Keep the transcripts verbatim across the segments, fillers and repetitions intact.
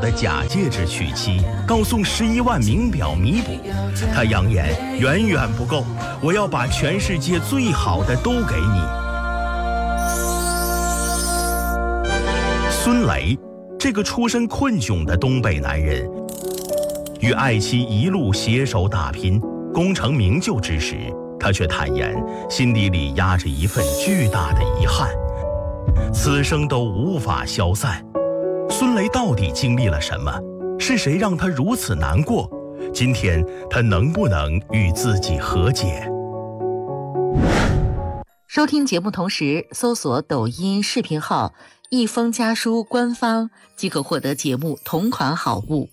的假戒指娶妻，告送十一万名表弥补。他扬言远远不够，我要把全世界最好的都给你。孙雷，这个出身困窘的东北男人，与爱妻一路携手打拼，功成名就之时，他却坦言心底里压着一份巨大的遗憾，此生都无法消散。孙雷到底经历了什么？是谁让他如此难过？今天他能不能与自己和解？ 收听节目同时搜索抖音视频号一封家书官方，即可获得节目同款好物。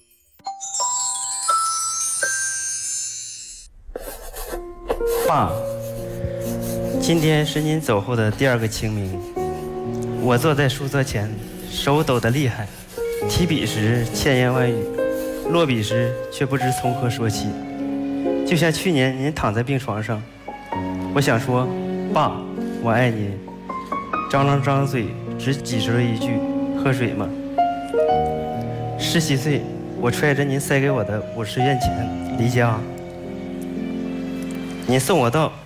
爸，今天是您走后的第二个清明，我坐在书桌前，手抖得厉害，提笔时千言万语，落笔时却不知从何说起。就像去年您躺在病床上，我想说爸我爱您，张张张嘴只挤出了一句喝水吗？十七岁，我揣着您塞给我的五十元钱离家，您送我到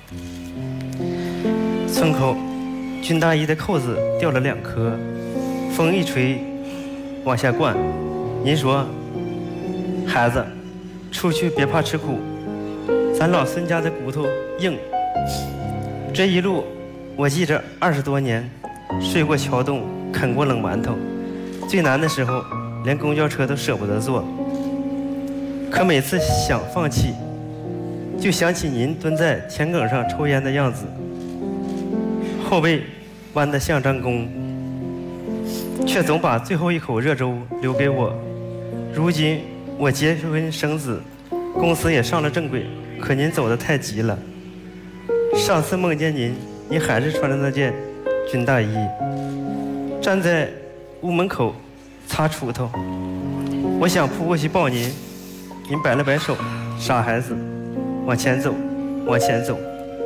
村口，军大衣的扣子掉了两颗，风一吹往下灌。您说孩子出去别怕吃苦，咱老孙家的骨头硬。这一路我记着二十多年，睡过桥洞，啃过冷馒头，最难的时候连公交车都舍不得坐，可每次想放弃，就想起您蹲在田埂上抽烟的样子，后背弯得像张弓，却总把最后一口热粥留给我。如今我结婚生子，公司也上了正轨，可您走得太急了。上次梦见您，您还是穿着那件军大衣，站在屋门口擦锄头。我想扑过去抱您，您摆了摆手，傻孩子，往前走，往前走。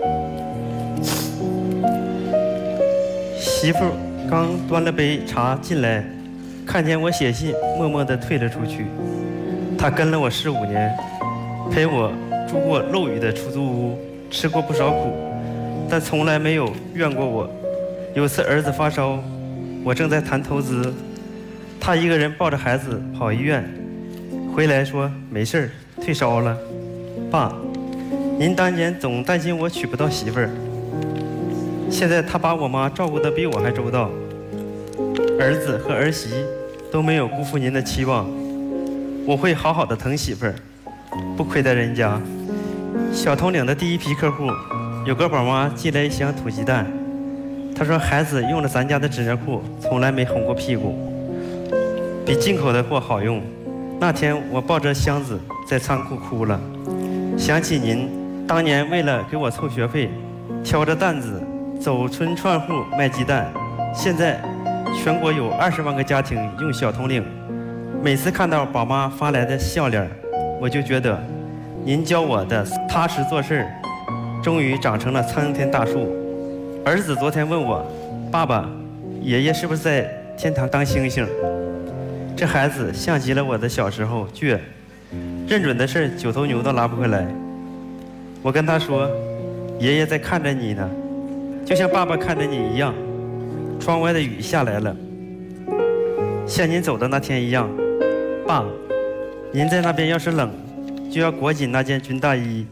媳妇刚端了杯茶进来，看见我写信，默默地退了出去。她跟了我十五年，陪我住过漏雨的出租屋，吃过不少苦，但从来没有怨过我。有次儿子发烧，我正在谈投资，她一个人抱着孩子跑医院，回来说没事儿，退烧了。爸，您当年总担心我娶不到媳妇儿，现在他把我妈照顾得比我还周到，儿子和儿媳都没有辜负您的期望，我会好好的疼媳妇儿，不亏待人家。小铜岭的第一批客户，有个宝妈寄来一箱土鸡蛋，她说孩子用了咱家的纸尿裤，从来没红过屁股，比进口的货好用。那天我抱着箱子在仓库哭了，想起您当年为了给我凑学费，挑着担子走村串户卖鸡蛋。现在全国有二十万个家庭用小铜岭，每次看到宝妈发来的笑脸，我就觉得您教我的踏实做事终于长成了参天大树。儿子昨天问我，爸爸，爷爷是不是在天堂当星星？这孩子像极了我的小时候倔，认准的事九头牛都拉不回来。我跟他说，爷爷在看着你呢，就像爸爸看着你一样。窗外的雨下来了，像您走的那天一样。爸，您在那边要是冷，就要裹紧那件军大衣。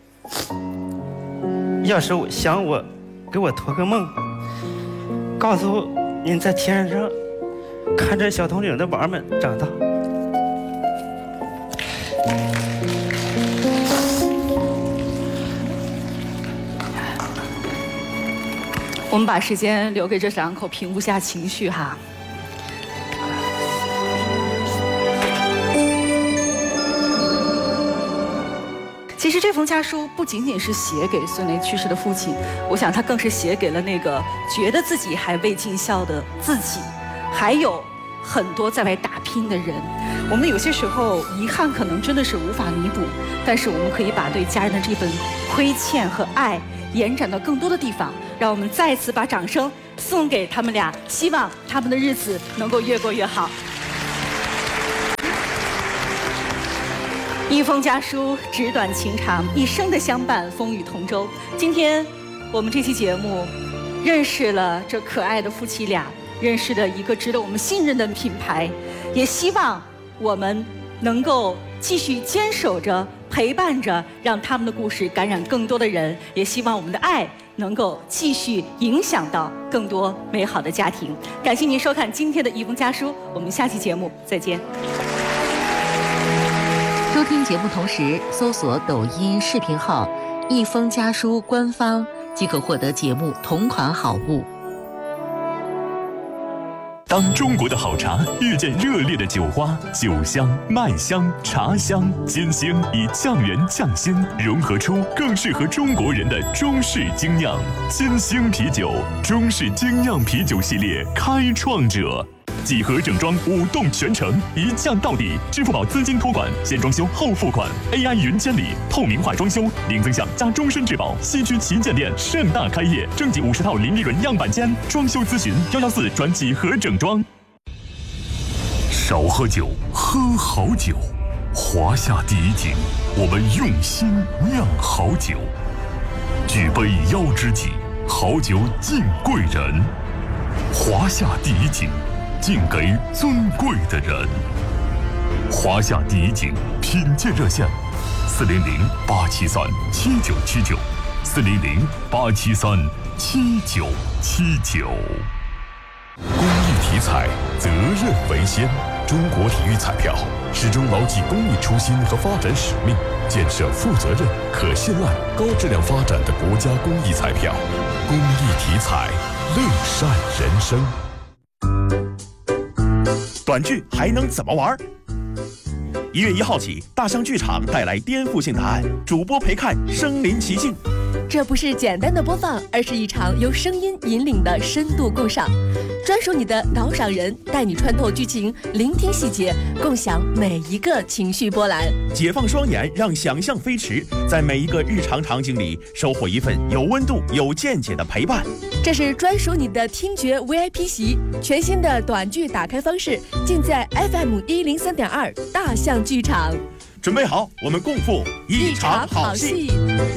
要是想我，给我托个梦，告诉您在天上看着小铜岭的娃们长大。 我们把时间留给这两口平复下情绪哈。其实这封家书不仅仅是写给孙雷去世的父亲，我想他更是写给了那个觉得自己还未尽孝的自己，还有很多在外打拼的人。我们有些时候遗憾可能真的是无法弥补，但是我们可以把对家人的这份亏欠和爱延展到更多的地方。让我们再次把掌声送给他们俩，希望他们的日子能够越过越好。 一封家书，纸短情长，一生的相伴，风雨同舟。今天我们这期节目认识了这可爱的夫妻俩，认识了一个值得我们信任的品牌，也希望我们能够继续坚守着，陪伴着，让他们的故事感染更多的人，也希望我们的爱能够继续影响到更多美好的家庭。感谢您收看今天的一封家书，我们下期节目再见。 收听节目同时搜索抖音视频号“一封家书”官方，即可获得节目同款好物。 当中国的好茶遇见热烈的酒花，酒香、麦香、茶香、金星以匠人匠心融合出更适合中国人的中式精酿。金星啤酒，中式精酿啤酒系列开创者。几何整装五栋全程，一降到底，支付宝资金托管，先装修后付款 ，A I 云监理，透明化装修，零增项加终身质保。西区旗舰店盛大开业，征集五十套零利润样板间，装修咨询幺幺四转几何整装。少喝酒，喝好酒。华夏第一井，我们用心酿好酒。举杯邀知己，好酒敬贵人。华夏第一井。敬给尊贵的人。华夏第一井品鉴热线：四零零八七三七九七九，四零零八七三七九七九。公益体彩，责任为先。中国体育彩票始终牢记公益初心和发展使命，建设负责任、可信赖、高质量发展的国家公益彩票。公益体彩，乐善人生。 短剧还能怎么玩？一月一号起，大象剧场带来颠覆性答案，主播陪看身临其境。 这不是简单的播放，而是一场由声音引领的深度共赏，专属你的导赏人，带你穿透剧情，聆听细节，共享每一个情绪波澜。 解放双眼，让想象飞驰，在每一个日常场景里收获一份有温度、有见解的陪伴。 这是专属你的听觉 V I P 席，全新的短剧打开方式，尽在 F M 一零三点二大象剧场。 准备好，我们共赴一场好戏。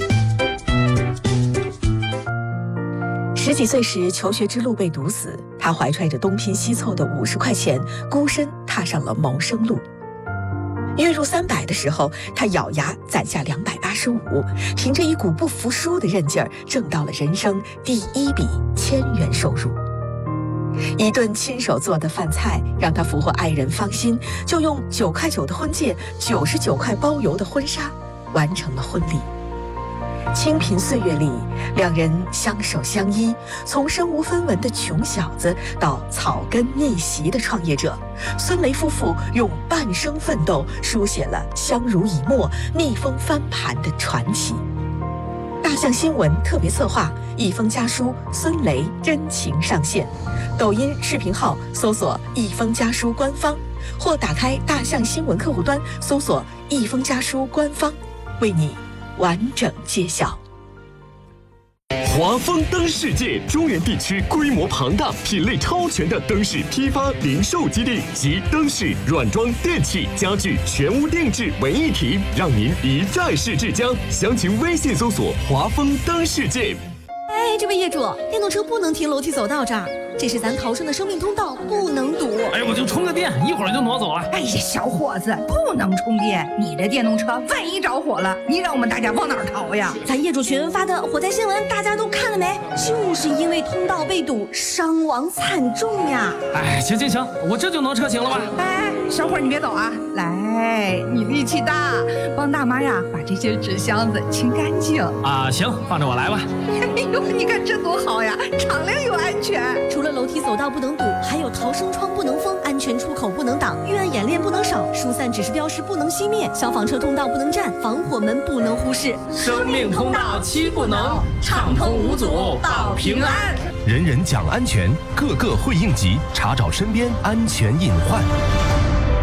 十几岁时，求学之路被堵死，他怀揣着东拼西凑的五十块钱，孤身踏上了谋生路。月入三百的时候，他咬牙攒下两百八十五，凭着一股不服输的韧劲儿，挣到了人生第一笔千元收入。一顿亲手做的饭菜让他俘获爱人芳心，就用九块九的婚戒、九十九块包邮的婚纱，完成了婚礼。清贫岁月里，两人相守相依，从身无分文的穷小子到草根逆袭的创业者，孙雷夫妇用半生奋斗书写了相濡以沫、逆风翻盘的传奇。大象新闻特别策划，一封家书孙雷真情上线，抖音视频号搜索一封家书官方，或打开大象新闻客户端搜索一封家书官方，为你完整揭晓。 华丰灯世界中原地区规模庞大、品类超全的灯饰批发零售基地，集灯饰、软装、电器、家具全屋定制为一体，让您一站式至江。详情微信搜索华丰灯世界。 哎，这位业主，电动车不能停楼梯走道这儿，这是咱逃生的生命通道，不能堵。 哎，我就充个电，一会儿就挪走了。 哎呀，小伙子，不能充电，你这电动车万一着火了，你让我们大家往哪儿逃呀？ 咱业主群发的火灾新闻，大家都看了没？就是因为通道被堵，伤亡惨重呀。 哎，行行行，我这就挪车行了吧？ 哎，小伙儿你别走啊，来，你力气大，帮大妈呀把这些纸箱子清干净。 啊，行，放着我来吧。 哎呦，你看这多好呀，敞亮又安全。 除了楼梯走道不能堵，还有逃生窗不能封，安全出口不能挡，预案演练不能少，疏散指示标识不能熄灭，消防车通道不能占，防火门不能忽视。 生命通道七不能，畅通无阻保平安。 人人讲安全，个个会应急，查找身边安全隐患。